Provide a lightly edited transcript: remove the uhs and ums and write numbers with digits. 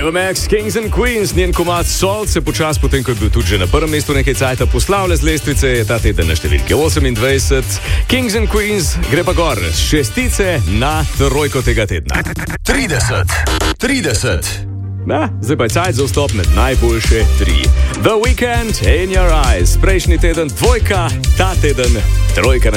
Ava Max, Kings and Queens, njen komad Salt se počas, potem ko je bil tudi že na prvem mestu nekaj cajta, poslavlja z lestvice, je ta teden na številke 28. Kings and Queens gre pa gor s šestice na trojko tega tedna. 30. Zdaj pa je cajt za vstop med najboljše 3. The Weeknd, In Your Eyes, prejšnji teden dvojka, ta teden trojka.